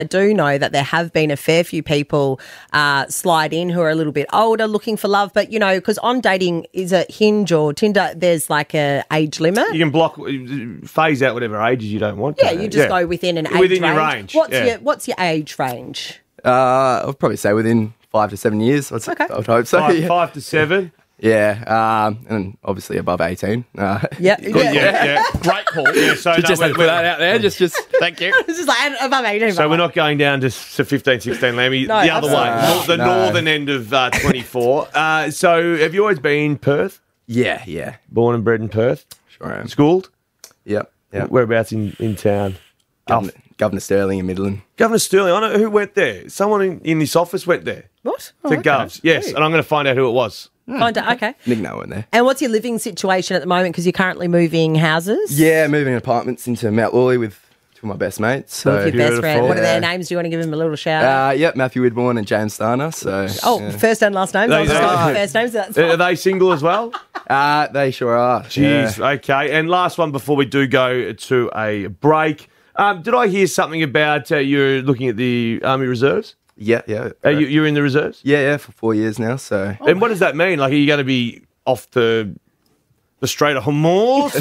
I do know that there have been a fair few people slide in who are a little bit older looking for love. But, you know, because on dating, is it Hinge or Tinder, there's like a age limit. You can phase out whatever ages you don't want. Yeah, you just go within an age range. Within your range. What's your age range? I'll probably say within 5 to 7 years. Okay. I would hope so. 5 to 7. Yeah, and obviously above 18. Yeah. Great call. Yeah, so just had to put that out there. Just thank you. This is like above 18. So we're not going down to 15, 16, Lammy. No, the other way, the northern end of 24. So have you always been Perth? Yeah. Born and bred in Perth? Sure am. Schooled? Yep. Whereabouts in town? Governor Sterling in Midland. Governor Sterling. I know who went there. Someone in this office went there. What? To Govs. Yes, and I'm going to find out who it was. Okay. Nick No went there. And what's your living situation at the moment? Because you're currently moving houses? Yeah, moving apartments into Mount Lawley with two of my best mates. So With your best friend. What are their Yeah. names? Do you want to give them a little shout out? Yep, Matthew Widborn and James Starner. So First and last names? I was just going with first names. That's Are fine. they single as well? they sure are. Jeez, okay. And last one before we do go to a break. Did I hear something about you're looking at the Army Reserves? Yeah. You're in the reserves? Yeah, for 4 years now. So And what does that mean? Like, are you going to be off the Strait of Hormuz?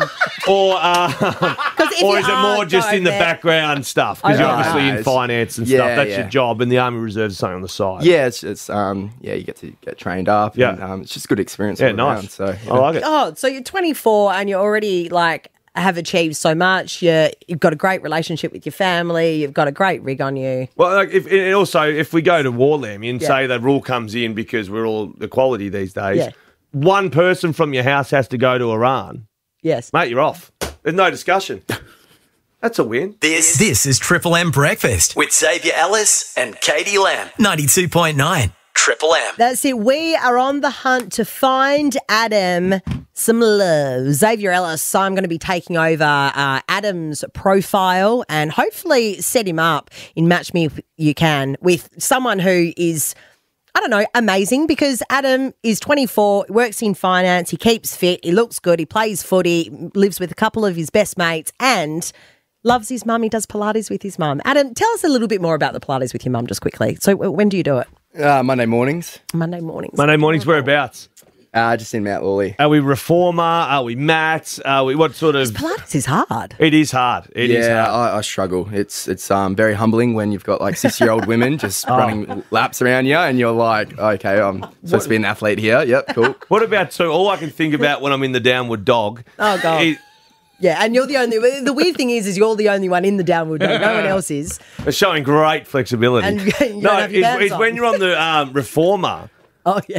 or is it more just in the background stuff? Because you're obviously in finance and stuff. That's your job, and the Army Reserves is something on the side. Yeah, it's you get to get trained up. Yeah. And, it's just a good experience. Yeah, all nice. around, so I like it. Oh, so you're 24 and you're already like have achieved so much. You've got a great relationship with your family. You've got a great rig on you. Well, like if we go to war, Lammy, and say that rule comes in because we're all equality these days, one person from your house has to go to Iran. Yes. Mate, you're off. There's no discussion. That's a win. This is Triple M Breakfast with Xavier Ellis and Katie Lamb. 92.9 Triple M. That's it. We are on the hunt to find Adam some love. Xavier Ellis. So I'm going to be taking over Adam's profile and hopefully set him up in Match Me If You Can with someone who is, I don't know, amazing, because Adam is 24, works in finance, he keeps fit, he looks good, he plays footy, lives with a couple of his best mates and loves his mum. He does Pilates with his mum. Adam, tell us a little bit more about the Pilates with your mum just quickly. So when do you do it? Monday mornings. Monday mornings. Monday mornings, whereabouts? Just in Mount Lawley. Are we reformer? Are we Matt? Are we what sort of? Pilates is hard. It is hard. It is hard. I struggle. It's very humbling when you've got like 6-year-old women just running laps around you, and you're like, okay, I'm supposed to be an athlete here. Yep, cool. What about all I can think about when I'm in the downward dog? Oh God. Yeah, and you're the only. The weird thing is you're the only one in the downward dog. No one else is. It's showing great flexibility. And you don't have your pants it's on. when you're on the reformer. Oh yeah.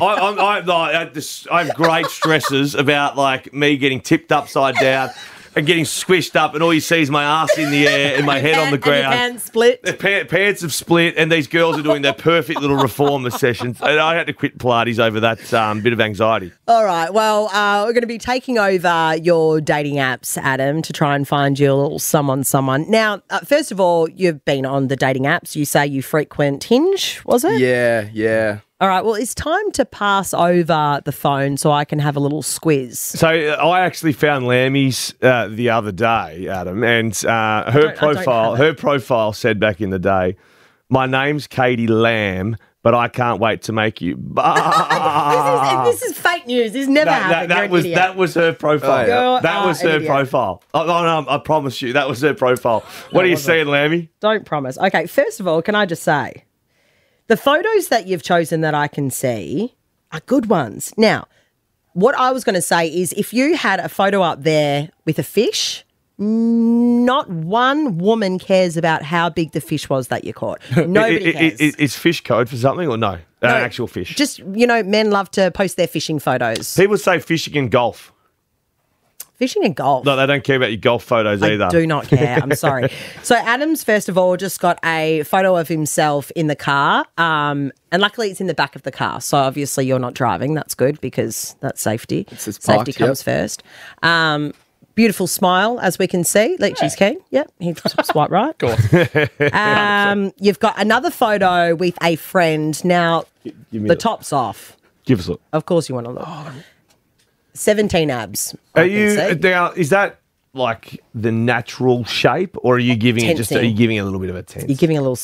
I have great stresses about like me getting tipped upside down and getting squished up, and all you see is my ass in the air and my head on the ground. And your pants split. The pants have split, and these girls are doing their perfect little reformer sessions. And I had to quit Pilates over that bit of anxiety. All right. Well, we're going to be taking over your dating apps, Adam, to try and find you a little someone. Now, first of all, you've been on the dating apps. You say you frequent Hinge, was it? Yeah. All right. Well, it's time to pass over the phone so I can have a little squiz. So I actually found Lammy's the other day, Adam, and her profile said back in the day, "My name's Katie Lamb, but I can't wait to make you." This is fake news. This never happened. That was her profile. Oh, yeah. That was her profile. Oh, no, I promise you, that was her profile. What are you saying, Lammy? Don't promise. Okay. First of all, can I just say, the photos that you've chosen that I can see are good ones. Now, what I was going to say is if you had a photo up there with a fish, not one woman cares about how big the fish was that you caught. Nobody cares. Is fish code for something or no? No, actual fish. Just, men love to post their fishing photos. People say fishing and golf. Fishing and golf. No, they don't care about your golf photos either. I do not care. I'm sorry. So Adam's, first of all, just got a photo of himself in the car. And luckily it's in the back of the car. So obviously you're not driving. That's good because that's safety. Safety comes first. Beautiful smile, as we can see. Leachy's keen. Yep, he's quite right. Of course. You've got another photo with a friend. Now, the top's off. Give us a look. Of course you want to look. 17 abs. Are you now? Is that like the natural shape, or are you giving it just? Are Tensing. you giving it a little bit of a tense? You're giving a little